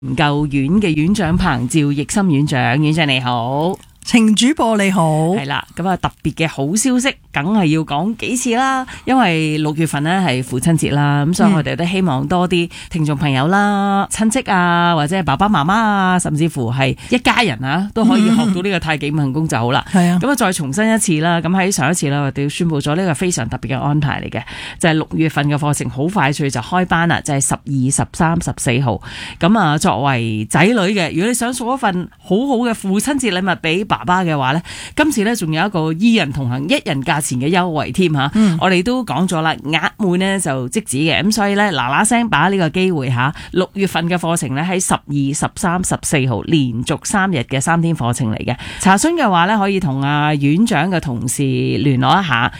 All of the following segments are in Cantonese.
研究院嘅院長彭趙奕森院長，院長你好。 程主播你好。 係啦，咁啊特別嘅好消息，梗係要講幾次啦。因為6月份呢係父親節啦，咁所以我哋都希望多啲聽眾朋友啦、親戚啊，或者係爸爸媽媽啊，甚至乎係一家人啊，都可以學到呢個太極五行功就好啦。係啊，咁啊再重申一次啦。咁喺上一次啦，我哋宣布咗呢個非常特別嘅安排嚟嘅，就係6月份嘅課程好快脆就開班啦，就係12、13、14號。咁啊，作為仔女嘅，如果你想送一份好好嘅父親節禮物俾爸爸嘅話呢，今次呢仲有一個2人同行1人價錢嘅優惠添吓。我哋都講咗啦，額滿呢就即止嘅，咁所以呢嗱聲把呢個機會吓，6月份嘅課程呢喺12、13、14號連續3日嘅3天課程嚟嘅。查詢嘅話呢，可以同院長嘅同事聯絡一下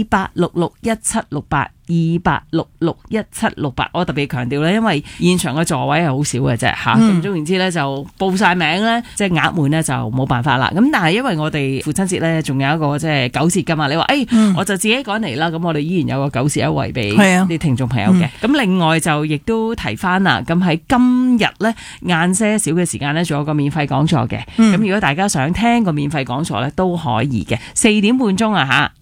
，28661768。28661768，我特別強調咧，因為現場嘅座位係好少嘅啫吓，咁總言之咧就報晒名咧，即係額滿咧就冇辦法啦。咁但係因為我哋父親節咧，仲有一個即係9折噶嘛，你話我就自己趕嚟啦，咁我哋依然有個9折優惠俾啲聽眾朋友嘅。咁另外就亦都提翻啦，咁喺今日咧晏些少嘅時間咧，仲有個免費講座嘅。咁如果大家想聽個免費講座咧，都可以嘅，4點半鐘啊吓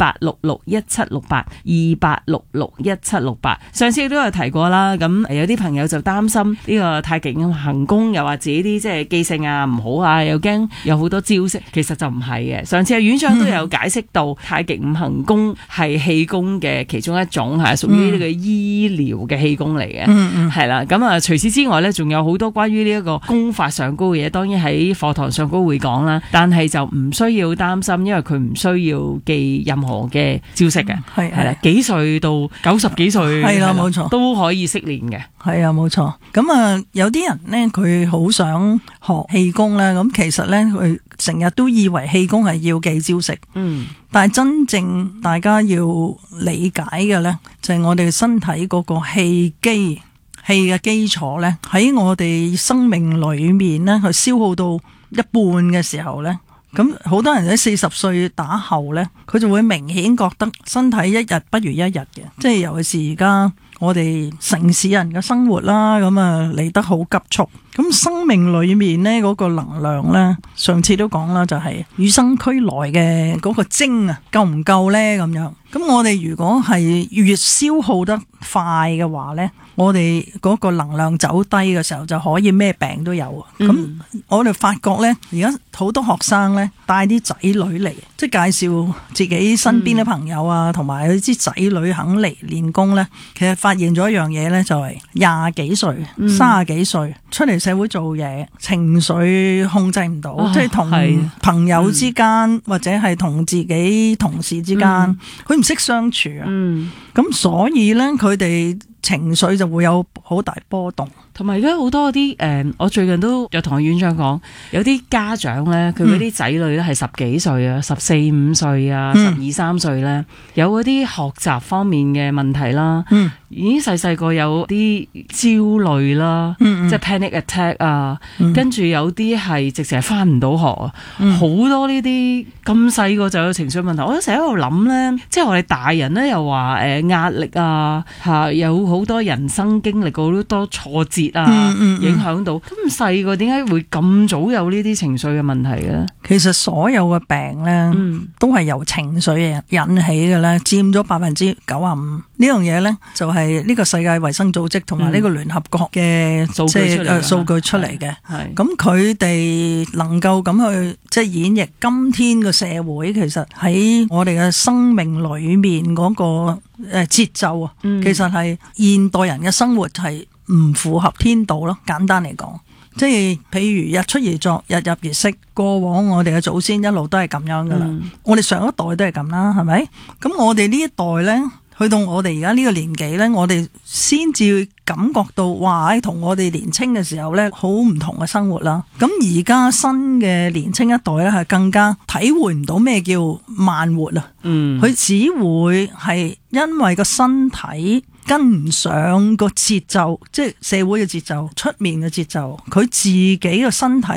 ，28661768，28661768。上次都有提過啦，咁有啲朋友就擔心呢個太極五行功，又話自己啲即係記性啊唔好啊，又驚有好多招式，其實就唔係嘅。上次阿院長都有解釋到，太極五行功係氣功嘅其中一種，係屬於呢個醫療嘅氣功嚟嘅，係啦。咁啊，除此之外呢，仲有好多關於呢一個功法上高嘅嘢，當然喺課堂上高會講啦，但係就唔需要擔心，因為佢唔需要記任何嘅招式嘅，係啦，幾歲到90幾歲係啦，冇錯，都可以識練嘅。 係啊，冇錯。咁啊，有啲人呢，佢好想學氣功咧，咁其實呢，佢成日都以為氣功係要記招式，但係真正大家要理解嘅呢，就係我哋身體嗰個氣機嘅基礎呢，喺我哋生命裏面呢，佢消耗到一半嘅時候呢。咁好多人喺40歲打後呢，佢就會明顯覺得身體一日不如一日嘅，即係尤其是而家我哋城市人嘅生活啦，咁啊嚟得好急促。咁生命裏面呢嗰個能量呢，上次都講啦，就係與生俱來嘅嗰個精啊，夠唔夠呢？咁樣。咁我哋如果係越消耗得快嘅話呢，我哋嗰個能量走低嘅時候，就可以咩病都有。咁我哋發覺呢，而家好多學生呢，帶啲仔女嚟，即係介紹自己身邊嘅朋友啊，同埋佢啲仔女肯嚟練功呢，其實發現咗一樣嘢呢，就係20幾歲、30幾歲出嚟社會做嘢，情緒控制唔到，即係同朋友之間或者係同自己同事之間，佢唔識相處啊。咁所以呢，佢哋情緒就會有好大波動。 同埋而家好多啲我最近都有同院長講，有啲家長咧，佢嗰啲仔女咧係10幾歲啊、14、15歲啊、12、13歲咧，有嗰啲學習方面嘅問題啦，已經細個有啲焦慮啦，即係 panic attack 啊，跟住有啲係直情係返唔到學啊，好多呢啲咁細個就有情緒問題。我都成日喺度諗咧，即係我哋大人咧又話壓力啊嚇，有好多人生經歷過好多挫折。影響到咁細個，點解會咁早有呢啲情緒嘅問題嘅？ 其實所有嘅病咧，都係由情緒引起嘅咧，佔咗95%。呢樣嘢咧，就係呢個世界衛生組織同埋呢個聯合國嘅數據出嚟嘅。咁佢哋能夠咁去即係演繹今天嘅社會，其實喺我哋嘅生命裏面嗰個節奏啊，其實係現代人嘅生活係唔符合天道咯，簡單嚟講，即係譬如日出而作，日入而息。過往我哋嘅祖先一路都係咁樣噶啦，我哋上一代都係咁啦，係咪？咁我哋呢一代呢，去到我哋而家呢個年紀呢，我哋先至感覺到，哇！同我哋年青嘅時候呢，好唔同嘅生活啦。咁而家新嘅年青一代呢，係更加體會唔到咩叫慢活啊。佢只會係因為個身體跟唔上個節奏，即係社會嘅節奏、出面嘅節奏，佢自己嘅身體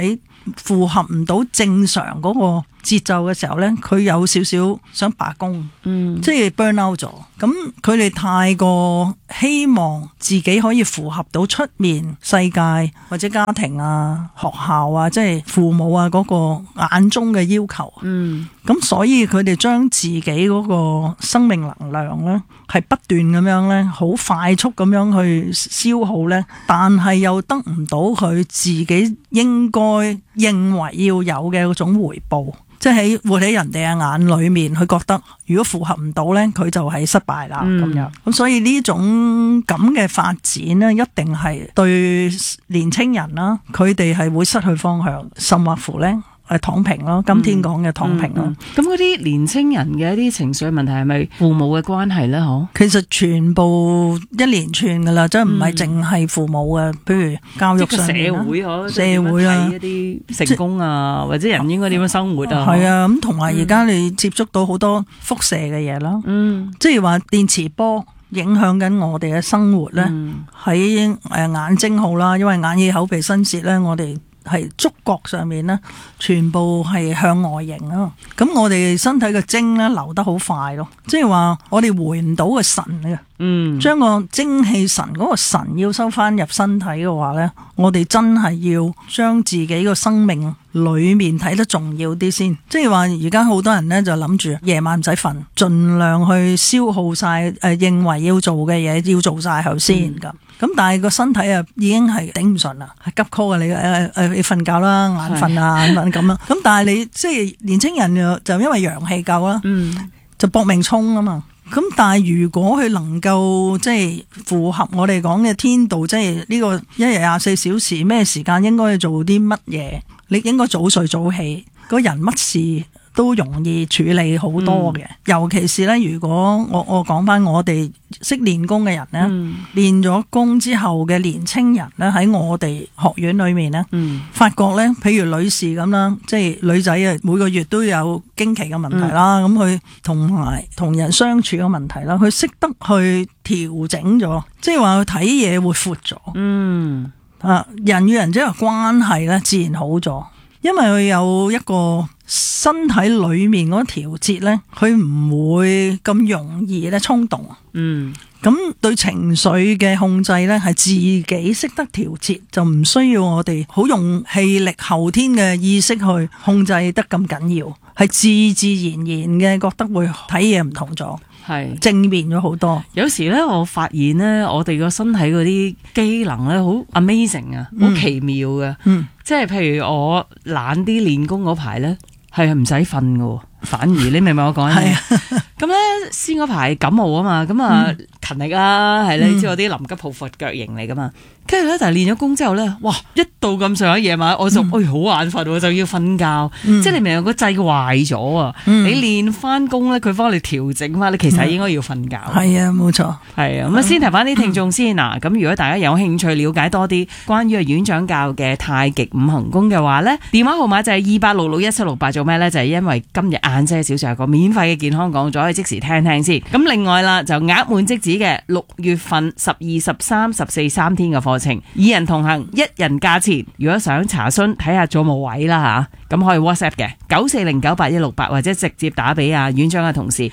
符合唔到正常嗰個節奏嘅時候咧，佢有少少想罷工，即係 burn out 咗。咁佢哋太過希望自己可以符合到出面世界或者家庭啊、學校啊，即係父母啊嗰個眼中嘅要求。咁所以佢哋將自己嗰個生命能量咧，係不斷咁樣咧，好快速咁樣去消耗咧，但係又得唔到佢自己應該認為要有嘅嗰種回報。即係活喺人哋嘅眼裏面，佢覺得如果符合唔到呢，佢就係失敗啦咁樣。咁所以呢種咁嘅發展呢，一定係對年青人啦，佢哋係會失去方向，甚或乎呢躺平咯。今天講嘅躺平咯。 咁嗰啲年青人嘅一啲情緒問題係咪父母嘅關係呢？嗬， 其實全部一連串噶啦，即係唔係淨係父母嘅，譬如教育上面啦，社會啊，一啲成功啊，或者人應該點樣生活啊？ 係啊，咁同埋而家你接觸到好多輻射嘅嘢啦，即係話電磁波影響緊我哋嘅生活咧，喺眼睛好啦，因為眼耳口鼻身舌咧，我哋係觸覺上面咧，全部係向外形啊！咁我哋身體嘅精咧流得好快咯，即係話我哋回唔到個神嘅，將個精氣神嗰個神要收翻入身體嘅話咧，我哋真係要將自己個生命裏面睇得重要啲先。即係話而家好多人咧就諗住夜晚唔使瞓，盡量去消耗晒認為要做嘅嘢，要做晒後先咁。咁但係個身體啊已經係頂唔順啦，係急 call 啊！你瞓覺啦，眼瞓啊咁啦。咁但係你即係年青人就因為陽氣夠啦，就搏命衝啊嘛。咁但係如果佢能夠即係符合我哋講嘅天道，即係呢個一日24小時咩時間應該做啲乜嘢，你應該早睡早起，個人乜事都容易處理好多嘅。尤其是咧，如果我講翻我哋識練功嘅人咧，練咗功之後嘅年青人咧，喺我哋學院裏面咧，發覺咧，譬如女士咁啦，即係女仔啊，每個月都有經期嘅問題啦，咁佢同人相處嘅問題啦，佢識得去調整咗，即係話佢睇嘢會闊咗，人與人之間關係咧自然好咗，因為佢有一個身體裏面嗰調節咧，佢唔會咁容易咧衝動。咁對情緒嘅控制咧，係自己識得調節，就唔需要我哋好用氣力後天嘅意識去控制得咁緊要，係自自然然嘅覺得會睇嘢唔同咗，係正面咗好多。 有時咧，我發現咧，我哋個身體嗰啲機能咧，好 amazing 啊，好奇妙嘅。即係譬如我懶啲練功嗰排咧，係唔使瞓嘅，反而你明唔明我講咩？咁咧先嗰排感冒啊嘛，咁啊勤力啦，係咧，你知我啲臨急抱佛腳型嚟噶嘛。跟住咧，但係練咗功之後咧，哇！一到咁上下夜晚，我就好眼瞓，就要瞓覺。即係你明明個掣壞咗啊！你練翻功咧，佢幫你調整翻，你其實應該要瞓覺。 係啊，冇錯。 係啊，咁啊先提翻啲聽眾先嗱。咁如果大家有興趣了解多啲關於院長教嘅太極五行功嘅話咧，電話號碼就係28661768，做咩咧？就係因為今日晏些少就有個免費嘅健康講座，可以即時聽聽先。咁另外啦，就額滿即止嘅6月份12、13、14 3天嘅課程，2人同行，1人價錢。如果想查詢睇下仲有冇位啦吓，咁可以 WhatsApp 嘅94098168，或者直接打俾院長嘅同事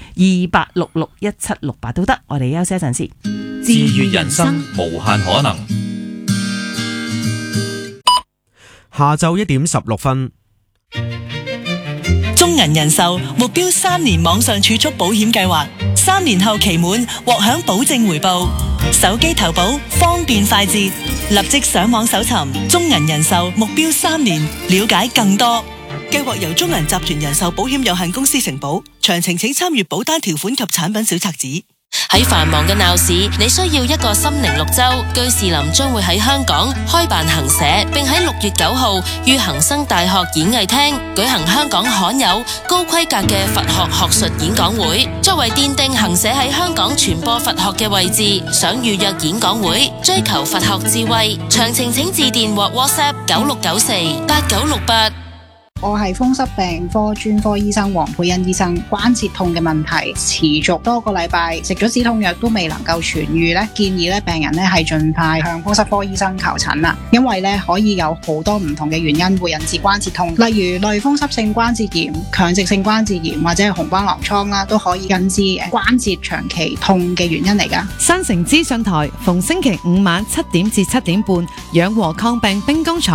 28661768都得。我哋休息一陣先。 治癒人生無限可能。 下晝1點16分。 中銀人壽目標3年網上儲蓄保險計劃，3年後期滿獲享保證回報，手機投保方便快捷，立即上網搜尋中銀人壽目標3年，了解更多。計劃由中銀集團人壽保險有限公司承保，詳情請參閱保單條款及產品小冊子。 喺繁忙嘅鬧市，你需要一個心靈綠洲。居士林將會喺香港開辦行社，並喺6月9號於恒生大學演藝廳舉行香港罕有高規格嘅佛學學術演講會，作為奠定行社喺香港傳播佛學嘅位置。想預約演講會，追求佛學智慧，詳情請致電或 WhatsApp 96948968。 我係風濕病科專科醫生黃佩欣醫生。關節痛嘅問題持續多個禮拜，食咗止痛藥都未能夠痊愈咧，建議咧病人咧係盡快向風濕科醫生求診啦。因為咧可以有好多唔同嘅原因會引致關節痛，例如類風濕性關節炎、強直性關節炎或者係紅斑狼瘡啦，都可以引致關節長期痛嘅原因嚟㗎。 山城資訊台逢星期五晚7點至7點半，養和抗病兵工廠。